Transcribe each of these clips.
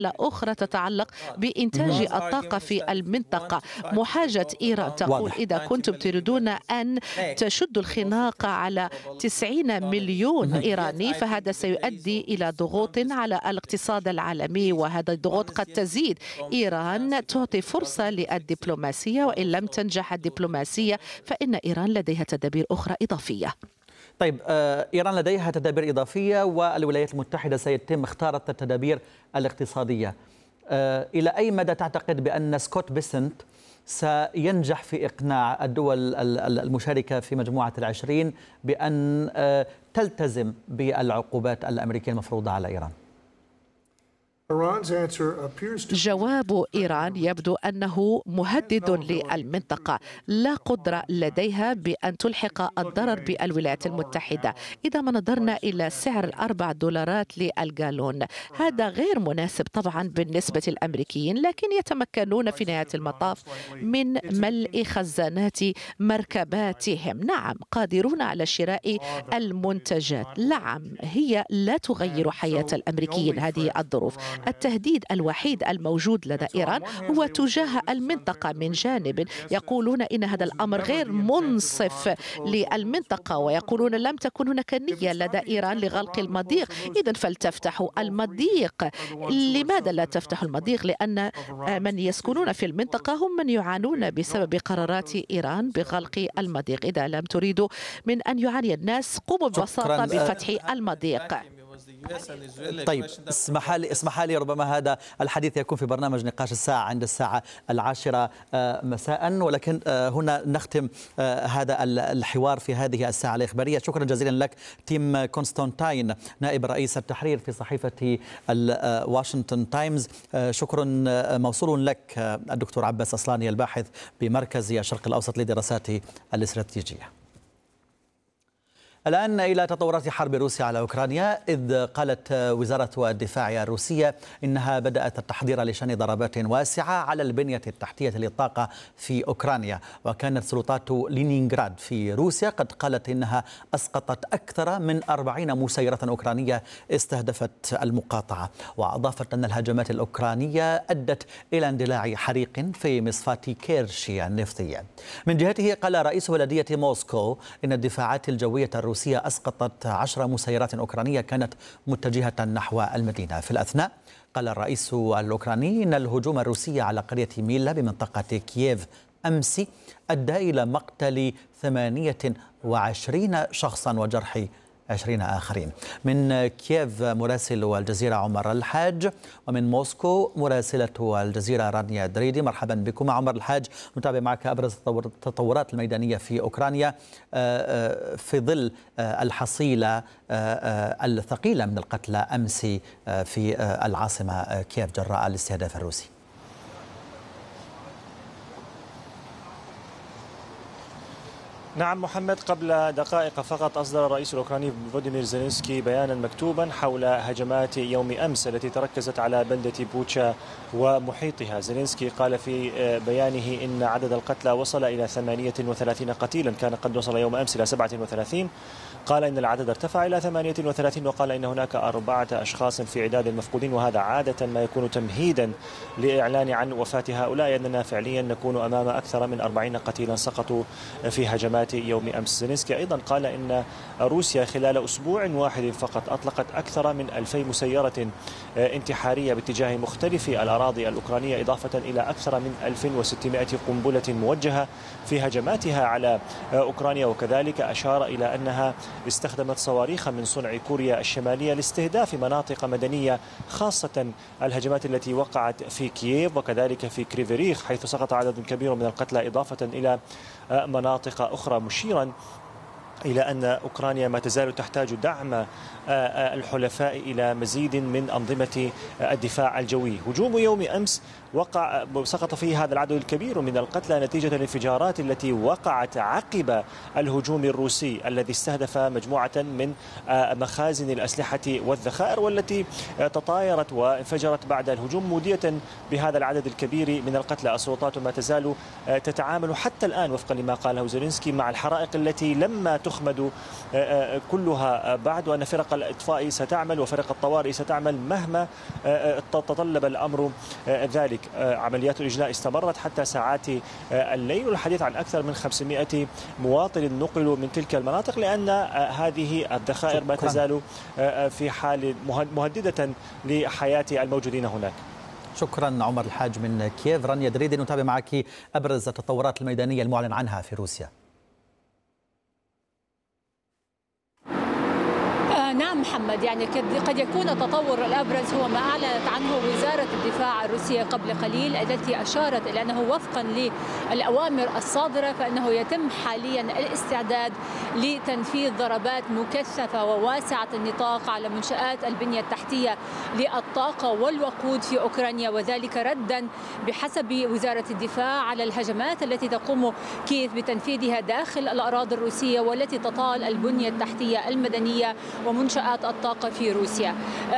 أخرى تتعلق بإنتاج الطاقة في المنطقة. محاجة إيران تقول إذا كنتم تريدون أن تشدوا الخناق على 90 مليون إيراني فهذا سيؤدي إلى ضغوط على الاقتصاد العالمي، وهذا الضغوط قد تزيد. إيران تعطي فرصة للدبلوماسية، وإن لم تنجح الدبلوماسية فإن إيران لديها تدابير أخرى إضافية. طيب، إيران لديها تدابير إضافية والولايات المتحدة سيتم اختارت التدابير الاقتصادية. إلى أي مدى تعتقد بأن سكوت بيسنت سينجح في إقناع الدول المشاركة في مجموعة ال20 بأن تلتزم بالعقوبات الأمريكية المفروضة على إيران؟ جواب إيران يبدو أنه مهدد للمنطقة، لا قدرة لديها بأن تلحق الضرر بالولايات المتحدة. إذا ما نظرنا إلى سعر $4 للجالون، هذا غير مناسب طبعا بالنسبة للأمريكيين، لكن يتمكنون في نهاية المطاف من ملء خزانات مركباتهم. نعم، قادرون على شراء المنتجات. نعم، هي لا تغير حياة الأمريكيين هذه الظروف. التهديد الوحيد الموجود لدى إيران هو تجاه المنطقة. من جانب يقولون إن هذا الأمر غير منصف للمنطقة، ويقولون لم تكن هناك نية لدى إيران لغلق المضيق. إذن فلتفتحوا المضيق. لماذا لا تفتحوا المضيق؟ لأن من يسكنون في المنطقة هم من يعانون بسبب قرارات إيران بغلق المضيق. إذا لم تريدوا من أن يعاني الناس، قوموا ببساطة بفتح المضيق. طيب، اسمح لي ربما هذا الحديث يكون في برنامج نقاش الساعة عند الساعة 10 مساء، ولكن هنا نختم هذا الحوار في هذه الساعة الإخبارية. شكرا جزيلا لك تيم كونستانتاين، نائب رئيس التحرير في صحيفة الواشنطن تايمز. شكرا موصول لك الدكتور عباس أصلاني، الباحث بمركز الشرق الأوسط للدراسات الاستراتيجية. الآن إلى تطورات حرب روسيا على أوكرانيا، إذ قالت وزارة الدفاع الروسية إنها بدأت التحضير لشن ضربات واسعة على البنية التحتية للطاقة في أوكرانيا. وكانت سلطات لينينغراد في روسيا قد قالت إنها أسقطت أكثر من 40 مسيرة أوكرانية استهدفت المقاطعة. وأضافت أن الهجمات الأوكرانية أدت إلى اندلاع حريق في مصفاة كيرشي النفطية. من جهته قال رئيس بلدية موسكو إن الدفاعات الجوية الروسية أسقطت 10 مسيرات أوكرانية كانت متجهة نحو المدينة. في الأثناء قال الرئيس الأوكراني إن الهجوم الروسي على قرية ميلا بمنطقة كييف أمس أدى إلى مقتل 28 شخصا وجرح 20 آخرين. من كييف مراسل الجزيرة عمر الحاج، ومن موسكو مراسلة الجزيرة رانيا دريدي. مرحبا بكم عمر الحاج، نتابع معك أبرز التطورات الميدانية في أوكرانيا في ظل الحصيلة الثقيلة من القتلى أمس في العاصمة كييف جراء الاستهداف الروسي. نعم محمد، قبل دقائق فقط أصدر الرئيس الأوكراني فلوديمير زيلينسكي بيانا مكتوبا حول هجمات يوم أمس التي تركزت على بلدة بوتشا ومحيطها. زيلينسكي قال في بيانه إن عدد القتلى وصل إلى 38 قتيلا، كان قد وصل يوم أمس إلى 37. قال إن العدد ارتفع إلى 38، وقال إن هناك 4 أشخاص في عداد المفقودين، وهذا عادة ما يكون تمهيدا لإعلان عن وفاة هؤلاء، أننا فعليا نكون أمام أكثر من 40 قتيلا سقطوا في هجمات يوم أمس. زيلينسكي أيضا قال إن روسيا خلال أسبوع واحد فقط أطلقت أكثر من 2000 مسيرة انتحارية باتجاه مختلف الأراضي الأوكرانية، إضافة إلى أكثر من 1600 قنبلة موجهة في هجماتها على أوكرانيا. وكذلك أشار إلى أنها استخدمت صواريخ من صنع كوريا الشمالية لاستهداف مناطق مدنية، خاصة الهجمات التي وقعت في كييف وكذلك في كريفيريخ، حيث سقط عدد كبير من القتلى إضافة إلى مناطق أخرى، مشيرا إلى أن أوكرانيا ما تزال تحتاج دعم الحلفاء إلى مزيد من أنظمة الدفاع الجوي. هجوم يوم أمس سقط فيه هذا العدد الكبير من القتلى نتيجة الانفجارات التي وقعت عقب الهجوم الروسي الذي استهدف مجموعة من مخازن الأسلحة والذخائر، والتي تطايرت وانفجرت بعد الهجوم، مودية بهذا العدد الكبير من القتلى. السلطات ما تزال تتعامل حتى الآن وفقا لما قاله زيلينسكي مع الحرائق التي لما تخمد كلها بعد، وأن فرق الإطفاء ستعمل وفرق الطوارئ ستعمل مهما تطلب الأمر ذلك. عمليات الإجلاء استمرت حتى ساعات الليل، والحديث عن أكثر من 500 مواطن نقلوا من تلك المناطق، لأن هذه الذخائر ما تزال في حال مهددة لحياة الموجودين هناك. شكرا عمر الحاج من كييف. رانيا دريدي، نتابع معك أبرز التطورات الميدانية المعلن عنها في روسيا. نعم محمد، يعني قد يكون التطور الأبرز هو ما أعلنت عنه وزارة الدفاع الروسية قبل قليل، التي أشارت إلى أنه وفقا للأوامر الصادرة فإنه يتم حاليا الاستعداد لتنفيذ ضربات مكثفة وواسعة النطاق على منشآت البنية التحتية للطاقة والوقود في أوكرانيا، وذلك ردا بحسب وزارة الدفاع على الهجمات التي تقوم كييف بتنفيذها داخل الأراضي الروسية والتي تطال البنية التحتية المدنية ومنشآت الطاقة في روسيا.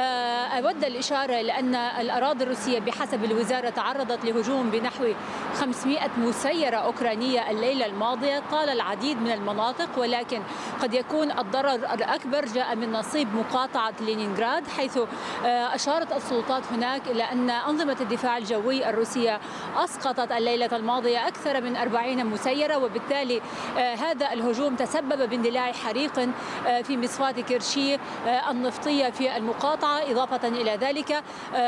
أود الإشارة لأن الأراضي الروسية بحسب الوزارة تعرضت لهجوم بنحو 500 مسيرة أوكرانية الليلة الماضية طال العديد من المناطق، ولكن قد يكون الضرر الأكبر جاء من نصيب مقاطعة لينينغراد، حيث أشارت السلطات هناك إلى أن أنظمة الدفاع الجوي الروسية أسقطت الليلة الماضية أكثر من 40 مسيرة، وبالتالي هذا الهجوم تسبب باندلاع حريق في مصفاة كيرشي النفطية في المقاطعة. إضافة إلى ذلك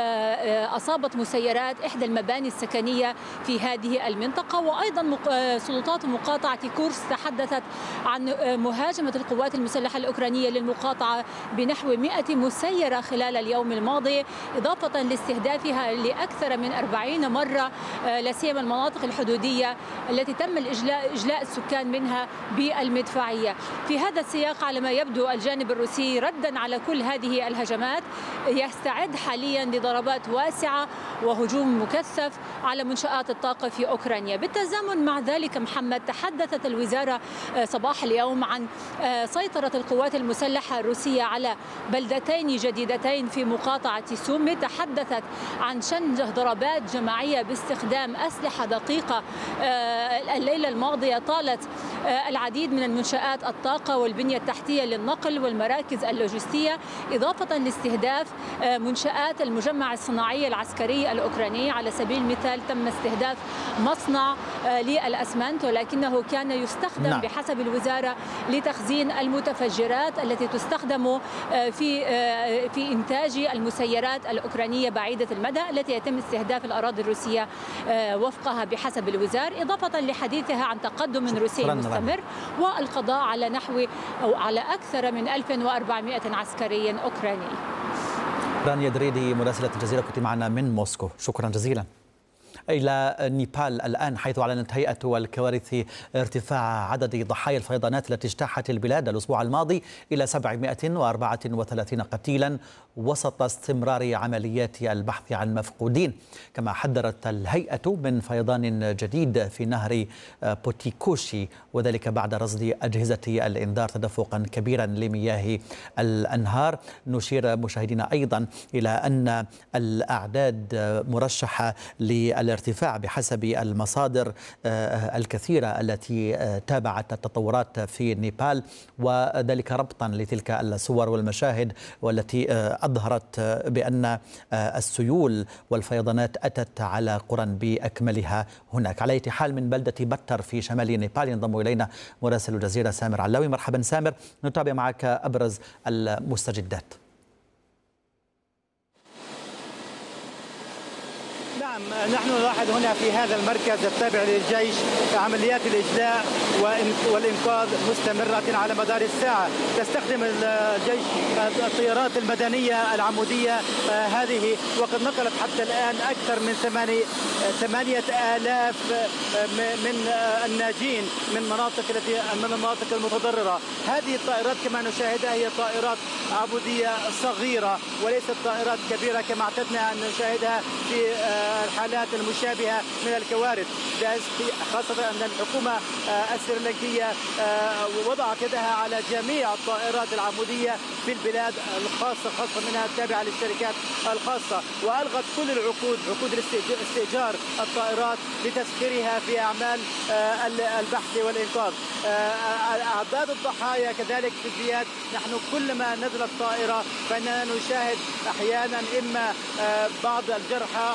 أصابت مسيرات إحدى المباني السكنية في هذه المنطقة، وأيضا سلطات مقاطعة كورس تحدثت عن مهاجمة القوات المسلحة الأوكرانية للمقاطعة بنحو 100 مسيرة خلال اليوم الماضي، إضافة لاستهدافها لأكثر من 40 مرة لا سيما المناطق الحدودية التي تم إجلاء السكان منها بالمدفعية. في هذا السياق على ما يبدو الجانب الروسي ردا على كل هذه الهجمات يستعد حاليا لضربات واسعة وهجوم مكثف على منشآت الطاقة في أوكرانيا. بالتزامن مع ذلك محمد، تحدثت الوزارة صباح اليوم عن سيطرة القوات المسلحة الروسية على بلدتين جديدتين في مقاطعة سومي، تحدثت عن شن ضربات جماعية باستخدام أسلحة دقيقة الليلة الماضية طالت العديد من المنشآت الطاقة والبنية التحتية للنقل والمراكز اللوجستية، إضافة لاستهداف منشآت المجمع الصناعي العسكري الأوكراني. على سبيل المثال تم استهداف مصنع للأسمنت، ولكنه كان يستخدم بحسب الوزارة لتخزين المتفجرات التي تستخدم في إنتاج المسيرات الأوكرانية بعيدة المدى التي يتم استهداف الأراضي الروسية وفقها بحسب الوزارة، إضافة لحديثها عن تقدم روسي مستمر والقضاء على على أكثر من 1400 عسكري أوكراني. رانيا دريدي مراسلة الجزيرة كنت معنا من موسكو، شكرا جزيلا. إلى نيبال الآن، حيث أعلنت هيئة الكوارث ارتفاع عدد ضحايا الفيضانات التي اجتاحت البلاد الأسبوع الماضي إلى 734 قتيلا وسط استمرار عمليات البحث عن مفقودين. كما حذرت الهيئة من فيضان جديد في نهر بوتيكوشي، وذلك بعد رصد أجهزة الإنذار تدفقا كبيرا لمياه الأنهار. نشير مشاهدينا أيضا إلى أن الأعداد مرشحة للارتفاع بحسب المصادر الكثيرة التي تابعت التطورات في نيبال، وذلك ربطا لتلك الصور والمشاهد والتي أظهرت بأن السيول والفيضانات أتت على قرى بأكملها هناك. على أي حال، من بلدة بتر في شمال نيبال ينضم إلينا مراسل الجزيرة سامر علاوي. مرحبا سامر، نتابع معك أبرز المستجدات. نحن نلاحظ هنا في هذا المركز التابع للجيش عمليات الإجلاء والإنقاذ مستمرة على مدار الساعة. تستخدم الجيش الطيارات المدنية العمودية هذه، وقد نقلت حتى الآن أكثر من 8,000 من الناجين من المناطق المتضررة. هذه الطائرات كما نشاهدها هي طائرات عمودية صغيرة وليست طائرات كبيرة كما اعتدنا أن نشاهدها في الحالات المشابهة من الكوارث، خاصة أن الحكومة السريلانكية وضعت يدها على جميع الطائرات العمودية في البلاد الخاصة، خاصة منها التابعة للشركات الخاصة، وألغت كل العقود، عقود استئجار الطائرات لتسخيرها في أعمال البحث والإنقاذ. أعداد الضحايا كذلك في ازدياد، نحن كلما نزلت طائرة فإننا نشاهد أحيانا إما بعض الجرحى